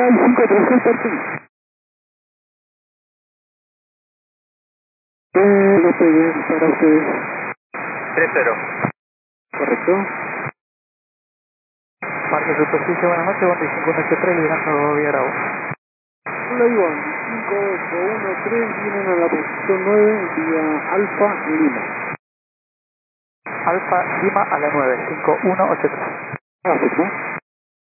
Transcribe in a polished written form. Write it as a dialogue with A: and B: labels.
A: Sky 536 Parking. Despegue para ustedes.
B: 3-0.
A: Correcto.
B: Marca superficie, buenas noches, 2583, liderando Vía Bravo.
A: Hola Iván, 5813, vienen a la posición 9, vía Alfa Lima.
B: Alfa Lima a la 9, 5183.
A: Perfecto.